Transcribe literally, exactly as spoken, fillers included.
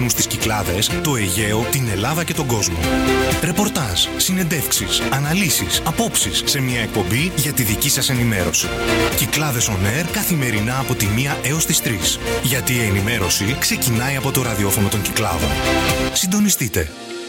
στις Κυκλάδες, το Αιγαίο, την Ελλάδα και τον κόσμο. Ρεπορτάζ, συνεντεύξεις, αναλύσεις, απόψεις σε μια εκπομπή για τη δική σας ενημέρωση. Κυκλάδες On Air καθημερινά από τη μία έως τις τρεις. Γιατί η ενημέρωση ξεκινάει από το ραδιόφωνο των Κυκλάδων. Συντονιστείτε.